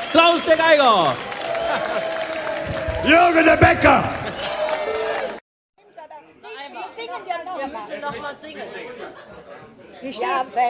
Klaus der Geiger. Jürgen der Bäcker. Wir müssen noch mal singen. Ja,